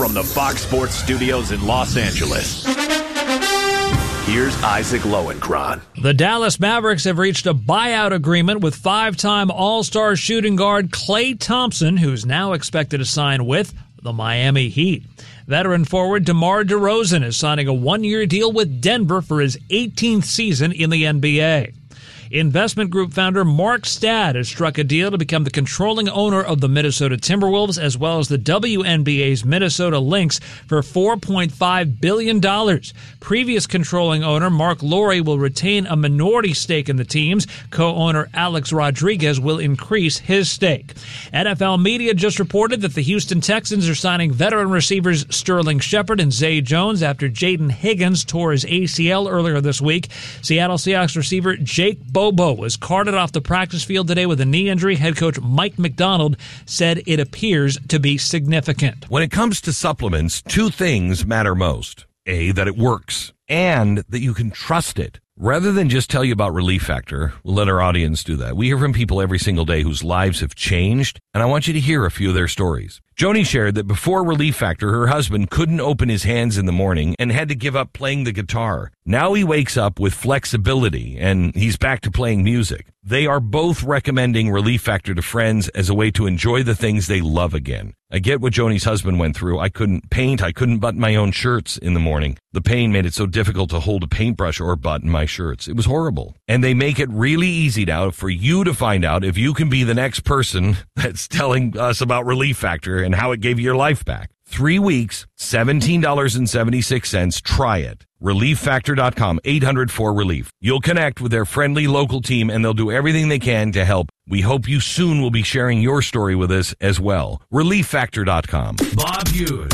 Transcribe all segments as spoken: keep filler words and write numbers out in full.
From the Fox Sports Studios in Los Angeles, here's Isaac Lowenkron. The Dallas Mavericks have reached a buyout agreement with five-time All-Star shooting guard Klay Thompson, who's now expected to sign with the Miami Heat. Veteran forward DeMar DeRozan is signing a one-year deal with Denver for his eighteenth season in the N B A. Investment group founder Mark Stad has struck a deal to become the controlling owner of the Minnesota Timberwolves as well as the W N B A's Minnesota Lynx for four point five billion dollars. Previous controlling owner Mark Lowry will retain a minority stake in the teams. Co-owner Alex Rodriguez will increase his stake. N F L media just reported that the Houston Texans are signing veteran receivers Sterling Shepard and Zay Jones after Jaden Higgins tore his A C L earlier this week. Seattle Seahawks receiver Jake Bobo was carted off the practice field today with a knee injury. Head coach Mike McDonald said it appears to be significant. When it comes to supplements, two things matter most. A, that it works, and that you can trust it. Rather than just tell you about Relief Factor, we'll let our audience do that. We hear from people every single day whose lives have changed, and I want you to hear a few of their stories. Joni shared that before Relief Factor, her husband couldn't open his hands in the morning and had to give up playing the guitar. Now he wakes up with flexibility, and he's back to playing music. They are both recommending Relief Factor to friends as a way to enjoy the things they love again. I get what Joni's husband went through. I couldn't paint. I couldn't button my own shirts in the morning. The pain made it so difficult to hold a paintbrush or button my shirts. It was horrible. And they make it really easy now for you to find out if you can be the next person that's telling us about Relief Factor and how it gave you your life back. Three weeks, seventeen dollars and seventy-six cents. Try it. relief factor dot com, eight hundred four relief. You'll connect with their friendly local team, and they'll do everything they can to help. We hope you soon will be sharing your story with us as well. relief factor dot com. Bob Hughes.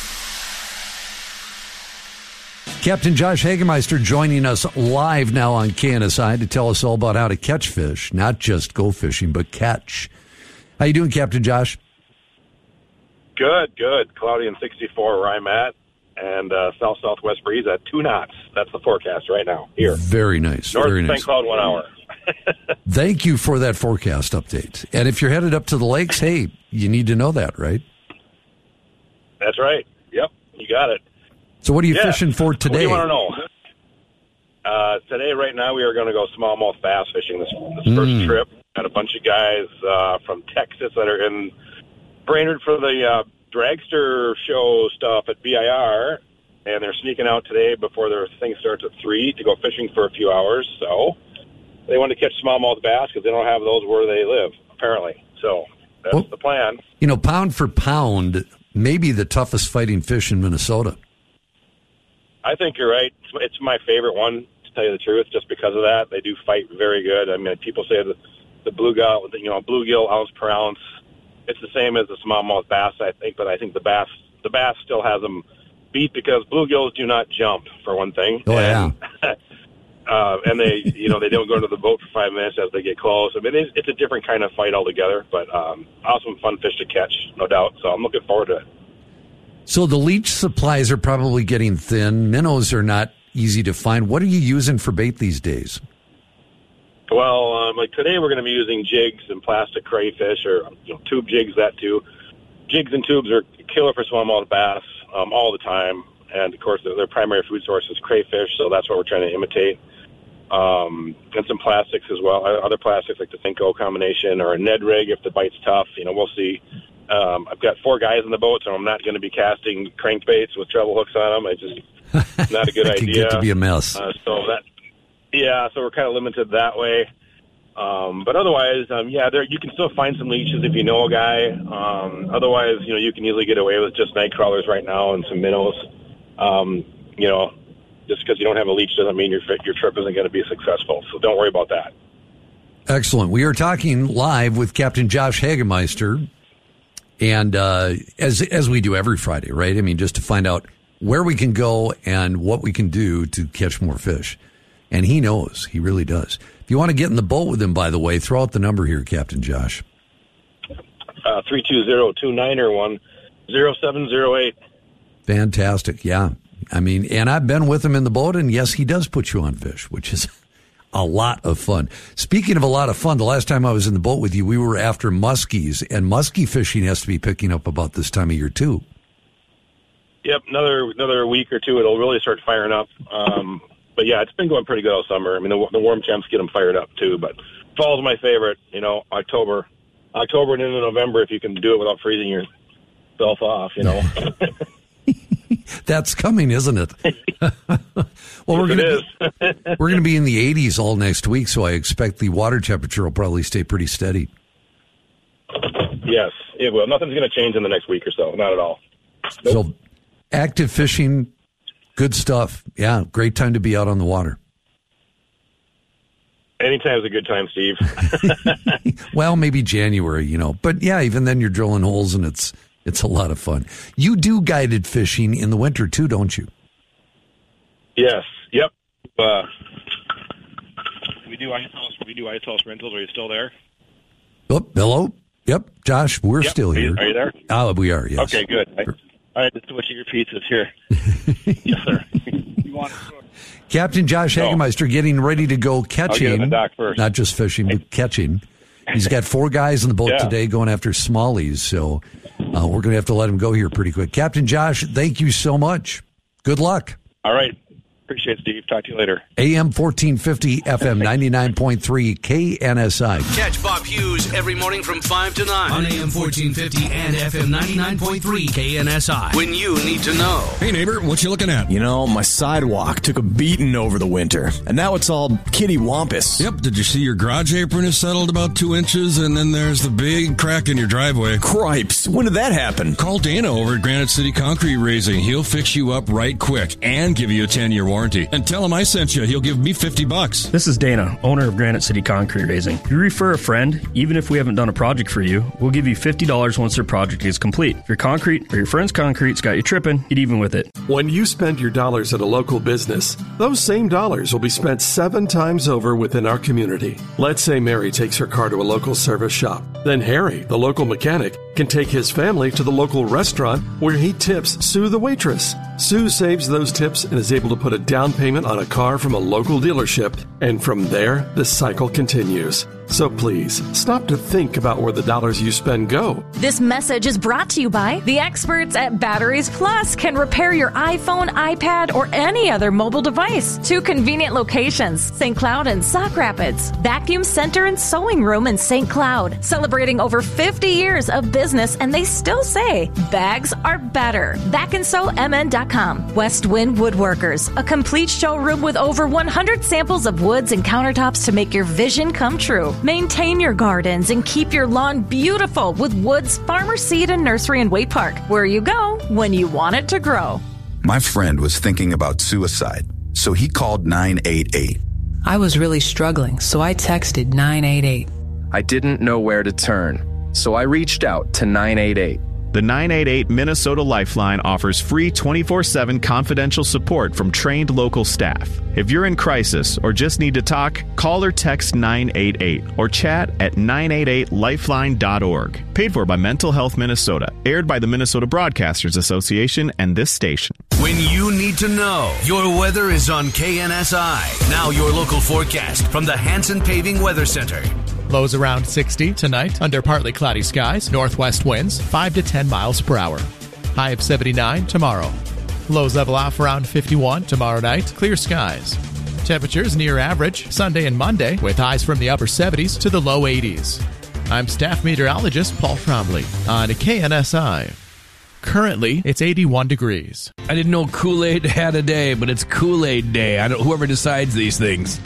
Captain Josh Hagemeister joining us live now on K N S I to tell us all about how to catch fish, not just go fishing, but catch. How you doing, Captain Josh? Good, good. Cloudy and sixty-four where I'm at, and uh, south-southwest breeze at two knots. That's the forecast right now here. Very nice. North very Saint nice. Cloud, one hour. Thank you for that forecast update. And if you're headed up to the lakes, hey, you need to know that, right? That's right. Yep, you got it. So what are you yeah. fishing for today? What do you want to know? Uh, today, right now, we are going to go smallmouth bass fishing this, this mm. first trip. Got a bunch of guys uh, from Texas that are in Brainerd for the uh, dragster show stuff at B I R, and they're sneaking out today before their thing starts at three to go fishing for a few hours. So they want to catch smallmouth bass because they don't have those where they live, apparently. So that's well, the plan. You know, pound for pound, maybe the toughest fighting fish in Minnesota. I think you're right. It's, it's my favorite one, to tell you the truth, just because of that. They do fight very good. I mean, people say the, the bluegill, you know, bluegill ounce per ounce. It's the same as the smallmouth bass, I think, but I think the bass the bass still has them beat because bluegills do not jump, for one thing. Oh, and, yeah. uh, and they, you know, they don't go into the boat for five minutes as they get close. I mean, it's, it's a different kind of fight altogether, but um, awesome, fun fish to catch, no doubt. So I'm looking forward to it. So the leech supplies are probably getting thin. Minnows are not easy to find. What are you using for bait these days? Well, um, like today we're going to be using jigs and plastic crayfish or you know, tube jigs, that too. Jigs and tubes are killer for smallmouth bass um, all the time. And, of course, their, their primary food source is crayfish, so that's what we're trying to imitate. Um, and some plastics as well, other plastics like the Finco combination or a Ned rig if the bite's tough. You know, we'll see. Um, I've got four guys in the boat, so I'm not going to be casting crankbaits with treble hooks on them. I just not a good it idea. It can get to be a mess. Uh, so that. Yeah, so we're kind of limited that way. Um, but otherwise, um, yeah, there you can still find some leeches if you know a guy. Um, otherwise, you know, you can easily get away with just night crawlers right now and some minnows. Um, you know, just because you don't have a leech doesn't mean your your trip isn't going to be successful. So don't worry about that. Excellent. We are talking live with Captain Josh Hagemeister, and uh, as as we do every Friday, right? I mean, just to find out where we can go and what we can do to catch more fish. And he knows. He really does. If you want to get in the boat with him, by the way, throw out the number here, Captain Josh. Uh, three two zero two nine or one zero seven zero eight. Fantastic. Yeah. I mean, and I've been with him in the boat, and yes, he does put you on fish, which is a lot of fun. Speaking of a lot of fun, the last time I was in the boat with you, we were after muskies, and muskie fishing has to be picking up about this time of year, too. Yep, another another week or two, it'll really start firing up. Um, but yeah, it's been going pretty good all summer. I mean, the, the warm temps get them fired up too. But fall's my favorite. You know, October, October and into November, if you can do it without freezing yourself off. You know. That's coming, isn't it? Well, we're yes, going to we're going to be in the eighties all next week, so I expect the water temperature will probably stay pretty steady. Yes, it will. Nothing's going to change in the next week or so. Not at all. Nope. So, active fishing, good stuff. Yeah, great time to be out on the water. Anytime's a good time, Steve. Well, maybe January, you know. But yeah, even then you're drilling holes and it's it's a lot of fun. You do guided fishing in the winter too, don't you? Yes. Yep. Uh, we do ISOS. We do ISOS rentals. Are you still there? Oh, hello. Yep, Josh, we're yep. still are here. You, are you there? Oh, we are. Yes. Okay, good. I, I had to switch your pizzas here. Yes, sir. You want to Captain Josh no. Hagemeister getting ready to go catching. I'll get in the dock first. Not just fishing, but catching. He's got four guys in the boat yeah. today going after smallies, so uh, we're going to have to let him go here pretty quick. Captain Josh, thank you so much. Good luck. All right. Appreciate it, Steve. Talk to you later. A M fourteen fifty, F M ninety-nine point three, K N S I. Catch Bob Hughes every morning from five to nine on A M fourteen fifty and F M ninety-nine point three, K N S I. When you need to know. Hey, neighbor, what you looking at? You know, my sidewalk took a beating over the winter, and now it's all kitty-wampus. Yep, did you see your garage apron is settled about two inches, and then there's the big crack in your driveway? Cripes, when did that happen? Call Dana over at Granite City Concrete Raising. He'll fix you up right quick and give you a ten-year warranty. And tell him I sent you. He'll give me fifty bucks. This is Dana, owner of Granite City Concrete Raising. If you refer a friend, even if we haven't done a project for you, we'll give you fifty dollars once their project is complete. If your concrete or your friend's concrete's got you tripping, get even with it. When you spend your dollars at a local business, those same dollars will be spent seven times over within our community. Let's say Mary takes her car to a local service shop. Then Harry, the local mechanic, can take his family to the local restaurant where he tips Sue the waitress. Sue saves those tips and is able to put a down payment on a car from a local dealership, and from there, the cycle continues. So please, stop to think about where the dollars you spend go. This message is brought to you by the experts at Batteries Plus. Can repair your iPhone, iPad, or any other mobile device. Two convenient locations, Saint Cloud and Sauk Rapids. Vacuum Center and Sewing Room in Saint Cloud. Celebrating over fifty years of business, and they still say, bags are better. back and sew M N dot com. West Wind Woodworkers, a complete showroom with over one hundred samples of woods and countertops to make your vision come true. Maintain your gardens and keep your lawn beautiful with Woods Farmer Seed and Nursery in Waite Park, where you go when you want it to grow. My friend was thinking about suicide, so he called nine eight eight. I was really struggling, so I texted nine eight eight. I didn't know where to turn, so I reached out to nine eight eight. The nine eight eight Minnesota Lifeline offers free twenty-four seven confidential support from trained local staff. If you're in crisis or just need to talk, call or text nine eight eight or chat at nine eight eight lifeline dot org. Paid for by Mental Health Minnesota. Aired by the Minnesota Broadcasters Association and this station. When you need to know, your weather is on K N S I. Now your local forecast from the Hanson Paving Weather Center. Lows around sixty tonight under partly cloudy skies. Northwest winds five to ten miles per hour. High of seventy-nine tomorrow. Lows level off around fifty-one tomorrow night. Clear skies. Temperatures near average Sunday and Monday with highs from the upper seventies to the low eighties. I'm staff meteorologist Paul Trombley on K N S I. Currently, it's eighty-one degrees. I didn't know Kool-Aid had a day, but it's Kool-Aid Day. I don't, whoever decides these things.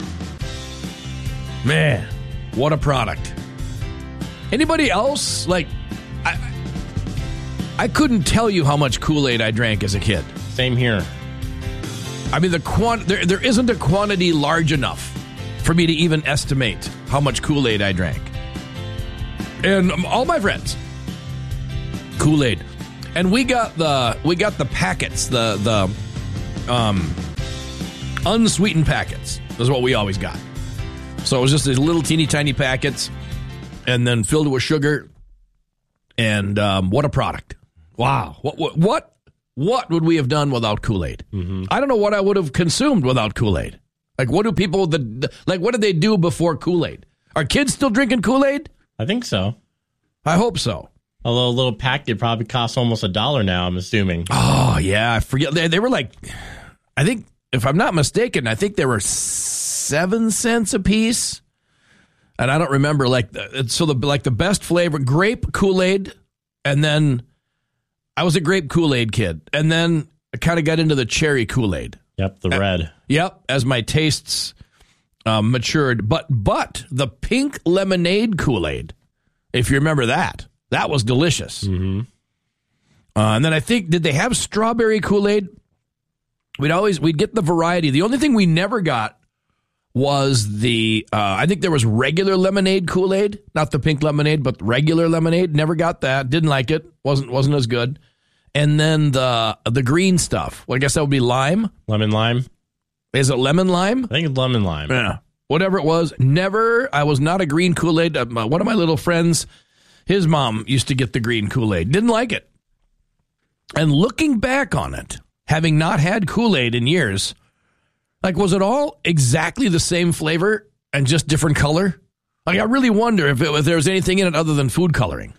Man. What a product. Anybody else? Like, I, I couldn't tell you how much Kool-Aid I drank as a kid. Same here. I mean, the quant- there, there isn't a quantity large enough for me to even estimate how much Kool-Aid I drank. And um, all my friends, Kool-Aid. And we got the we got the packets, the the um unsweetened packets. Is what we always got. So it was just these little teeny tiny packets and then filled it with sugar. And um, what a product. Wow. What what what, what would we have done without Kool-Aid? Mm-hmm. I don't know what I would have consumed without Kool-Aid. Like, what do people, the, like, what did they do before Kool-Aid? Are kids still drinking Kool-Aid? I think so. I hope so. Although a little packet probably costs almost a dollar now, I'm assuming. Oh, yeah. I forget. They, they were like, I think, if I'm not mistaken, I think they were seven cents a piece. And I don't remember, like, so the like the best flavor, grape Kool-Aid, and then I was a grape Kool-Aid kid. And then I kind of got into the cherry Kool-Aid. Yep, the red. Uh, yep, as my tastes um, matured. But but the pink lemonade Kool-Aid, if you remember that, that was delicious. Mm-hmm. Uh, and then I think, did they have strawberry Kool-Aid? We'd always, we'd get the variety. The only thing we never got was the, uh, I think there was regular lemonade Kool-Aid, not the pink lemonade, but regular lemonade. Never got that. Didn't like it. Wasn't wasn't as good. And then the the green stuff. Well, I guess that would be lime. Lemon lime. Is it lemon lime? I think it's lemon lime. Yeah. Whatever it was. Never. I was not a green Kool-Aid. Uh, one of my little friends, his mom used to get the green Kool-Aid. Didn't like it. And looking back on it, having not had Kool-Aid in years, like, was it all exactly the same flavor and just different color? Like, I really wonder if, it, if there was anything in it other than food coloring.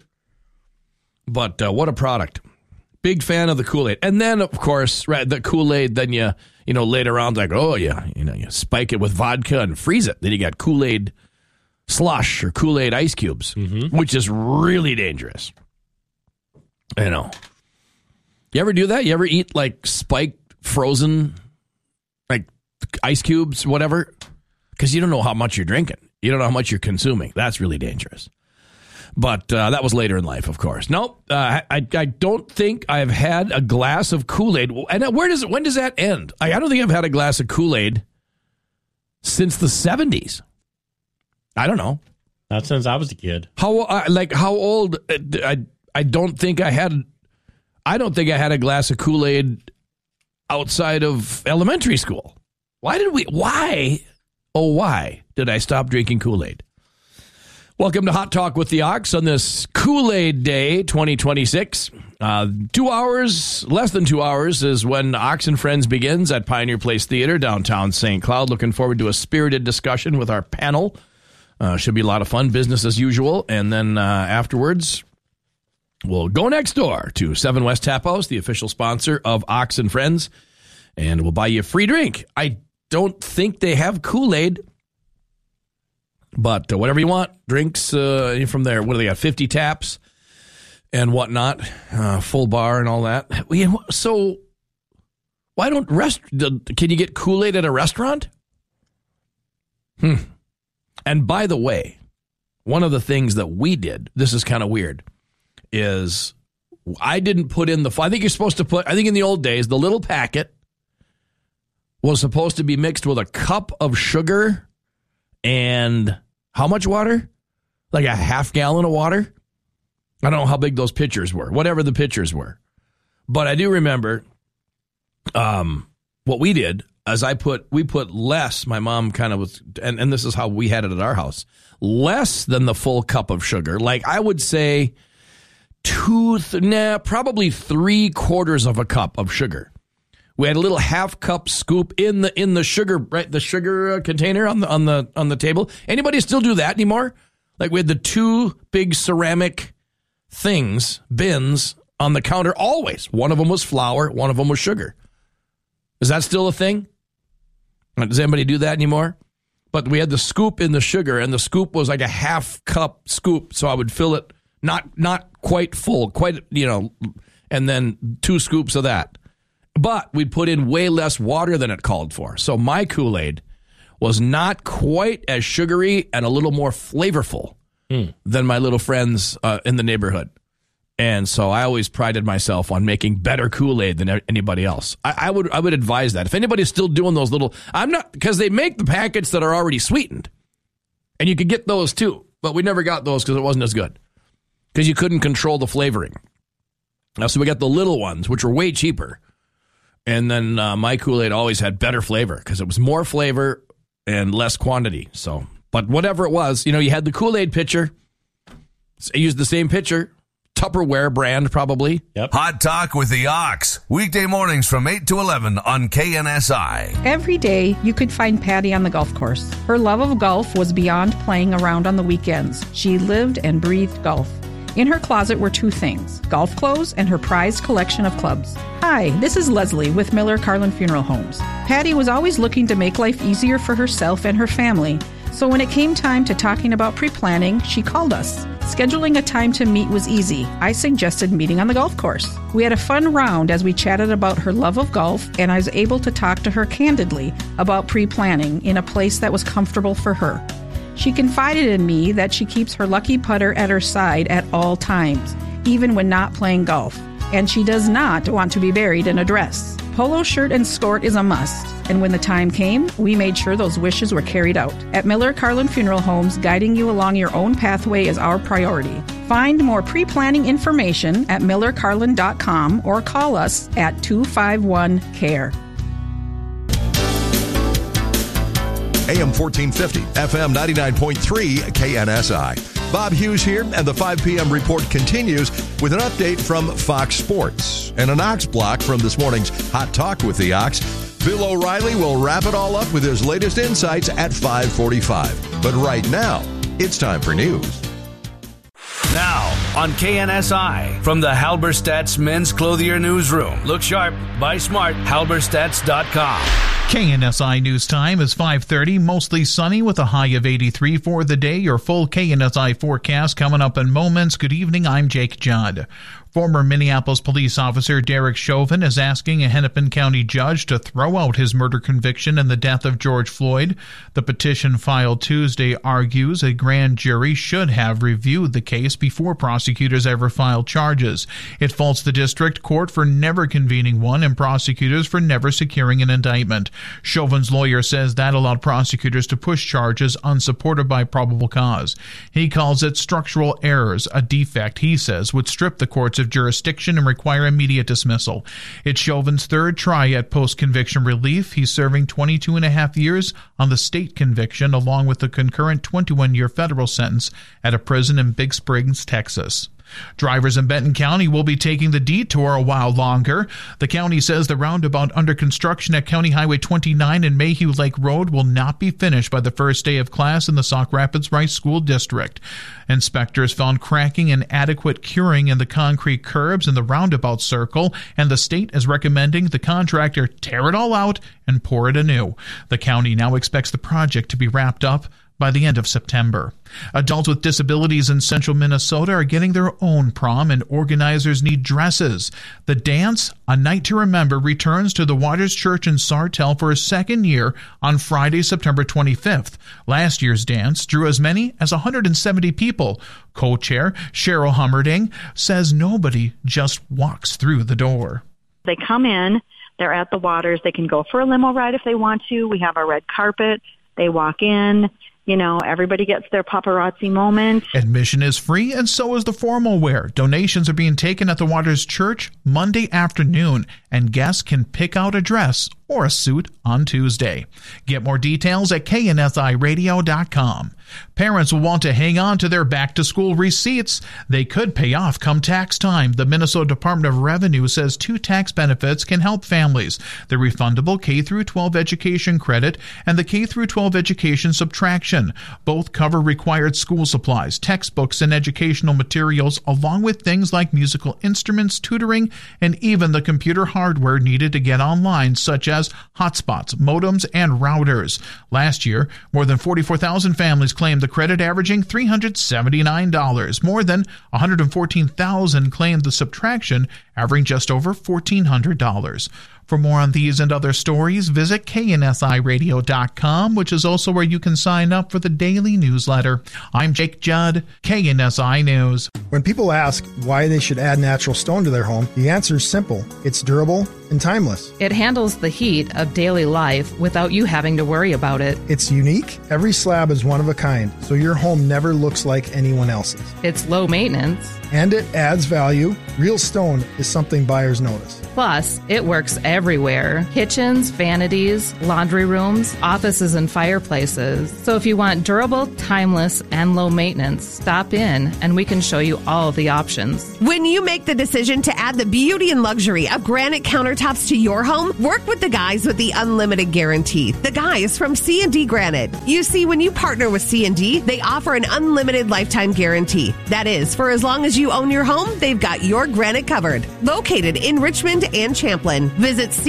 But uh, what a product. Big fan of the Kool-Aid. And then, of course, right, the Kool-Aid, then you, you know, later on, like, oh, yeah, you know, you spike it with vodka and freeze it. Then you got Kool-Aid slush or Kool-Aid ice cubes, mm-hmm. which is really dangerous. You know. You ever do that? You ever eat, like, spiked, frozen, like, ice cubes, whatever? Because you don't know how much you're drinking. You don't know how much you're consuming. That's really dangerous. But uh, that was later in life, of course. Nope. Uh, I, I don't think I've had a glass of Kool-Aid. And where does it, when does that end? I, I don't think I've had a glass of Kool-Aid since the seventies. I don't know. Not since I was a kid. How, uh, like, how old? Uh, I, I don't think I had... I don't think I had a glass of Kool-Aid outside of elementary school. Why did we, why, oh, why did I stop drinking Kool-Aid? Welcome to Hot Talk with the Ox on this Kool-Aid Day twenty twenty-six. Uh, two hours, less than two hours is when Ox and Friends begins at Pioneer Place Theater, downtown Saint Cloud. Looking forward to a spirited discussion with our panel. Uh, should be a lot of fun, business as usual. And then uh, afterwards... we'll go next door to Seven West Tap House, the official sponsor of Ox and Friends, and we'll buy you a free drink. I don't think they have Kool-Aid, but uh, whatever you want, drinks uh, from there. What do they got? fifty taps and whatnot, uh, full bar and all that. So why don't rest? Can you get Kool-Aid at a restaurant? Hmm. And by the way, one of the things that we did, this is kind of weird, is I didn't put in the, I think you're supposed to put, I think in the old days, the little packet was supposed to be mixed with a cup of sugar and how much water? Like a half gallon of water? I don't know how big those pitchers were, whatever the pitchers were. But I do remember um, what we did as I put, we put less, my mom kind of was, and, and this is how we had it at our house, less than the full cup of sugar. Like I would say, Two, th- nah, probably three quarters of a cup of sugar. We had a little half cup scoop in the in the sugar right, the sugar uh, container on the on the on the table. Anybody still do that anymore? Like we had the two big ceramic things bins on the counter always. One of them was flour, one of them was sugar. Is that still a thing? Does anybody do that anymore? But we had the scoop in the sugar, and the scoop was like a half cup scoop, so I would fill it. Not not quite full, quite, you know, and then two scoops of that. But we'd put in way less water than it called for. So my Kool-Aid was not quite as sugary and a little more flavorful mm. than my little friends uh, in the neighborhood. And so I always prided myself on making better Kool-Aid than anybody else. I, I would I would advise that. If anybody's still doing those little, I'm not, because they make the packets that are already sweetened. And you could get those too. But we never got those because it wasn't as good. Because you couldn't control the flavoring. Now, so we got the little ones, which were way cheaper. And then uh, my Kool-Aid always had better flavor because it was more flavor and less quantity. So, but whatever it was, you know, you had the Kool-Aid pitcher. I used the same pitcher. Tupperware brand, probably. Yep. Hot Talk with the Ox. Weekday mornings from eight to eleven on K N S I. Every day, you could find Patty on the golf course. Her love of golf was beyond playing around on the weekends. She lived and breathed golf. In her closet were two things, golf clothes and her prized collection of clubs. Hi, this is Leslie with Miller Carlin Funeral Homes. Patty was always looking to make life easier for herself and her family. So when it came time to talking about pre-planning, she called us. Scheduling a time to meet was easy. I suggested meeting on the golf course. We had a fun round as we chatted about her love of golf, and I was able to talk to her candidly about pre-planning in a place that was comfortable for her. She confided in me that she keeps her lucky putter at her side at all times, even when not playing golf, and she does not want to be buried in a dress. Polo shirt and skirt is a must, and when the time came, we made sure those wishes were carried out. At Miller Carlin Funeral Homes, guiding you along your own pathway is our priority. Find more pre-planning information at miller carlin dot com or call us at two five one C A R E. A M fourteen fifty, F M ninety-nine point three, K N S I. Bob Hughes here, and the five p.m. report continues with an update from Fox Sports. And an Ox block from this morning's Hot Talk with the Ox. Bill O'Reilly will wrap it all up with his latest insights at five forty-five. But right now, it's time for news. Now, on K N S I, from the Halberstadt's Men's Clothier Newsroom. Look sharp, buy smart, halberstadts dot com. K N S I News Time is five thirty, mostly sunny with a high of eighty-three for the day. Your full K N S I forecast coming up in moments. Good evening, I'm Jake Judd. Former Minneapolis police officer Derek Chauvin is asking a Hennepin County judge to throw out his murder conviction in the death of George Floyd. The petition filed Tuesday argues a grand jury should have reviewed the case before prosecutors ever filed charges. It faults the district court for never convening one and prosecutors for never securing an indictment. Chauvin's lawyer says that allowed prosecutors to push charges unsupported by probable cause. He calls it structural errors, a defect he says would strip the courts of jurisdiction and require immediate dismissal. It's Chauvin's third try at post-conviction relief. He's serving twenty-two and a half years on the state conviction, along with the concurrent twenty-one-year federal sentence at a prison in Big Springs, Texas. Drivers in Benton County will be taking the detour a while longer. The county says the roundabout under construction at County Highway twenty-nine and Mayhew Lake Road will not be finished by the first day of class in the Sauk Rapids Rice School District. Inspectors found cracking and inadequate curing in the concrete curbs in the roundabout circle, and the state is recommending the contractor tear it all out and pour it anew. The county now expects the project to be wrapped up by the end of September. Adults with disabilities in central Minnesota are getting their own prom, and organizers need dresses. The dance, A Night to Remember, returns to the Waters Church in Sartell for a second year on Friday, September twenty-fifth. Last year's dance drew as many as one hundred seventy people. Co-chair Cheryl Hummerding says nobody just walks through the door. They come in, they're at the Waters, they can go for a limo ride if they want to. We have our red carpet. They walk in. You know, everybody gets their paparazzi moment. Admission is free, and so is the formal wear. Donations are being taken at the Waters Church Monday afternoon, and guests can pick out a dress or a suit on Tuesday. Get more details at K N S I radio dot com. Parents will want to hang on to their back-to-school receipts. They could pay off come tax time. The Minnesota Department of Revenue says two tax benefits can help families: the refundable K through twelve education credit and the K through twelve education subtraction. Both cover required school supplies, textbooks, and educational materials, along with things like musical instruments, tutoring, and even the computer hardware needed to get online, such as hotspots, modems, and routers. Last year, more than forty-four thousand families claimed the credit, averaging three hundred seventy-nine dollars. More than one hundred fourteen thousand claimed the subtraction, averaging just over one thousand four hundred dollars. For more on these and other stories, visit K N S I radio dot com, which is also where you can sign up for the daily newsletter. I'm Jake Judd, K N S I News. When people ask why they should add natural stone to their home, the answer is simple. It's durable and timeless. It handles the heat of daily life without you having to worry about it. It's unique. Every slab is one of a kind, so your home never looks like anyone else's. It's low maintenance. And it adds value. Real stone is something buyers notice. Plus, it works everywhere. Kitchens, vanities, laundry rooms, offices, and fireplaces. So if you want durable, timeless, and low maintenance, stop in and we can show you all of the options. When you make the decision to add the beauty and luxury of granite countertops to your home, work with the guys with the unlimited guarantee. The guys from C and D Granite. You see, when you partner with C and D, they offer an unlimited lifetime guarantee. That is, for as long as you you own your home, they've got your granite covered. Located in Richmond and Champlin. Visit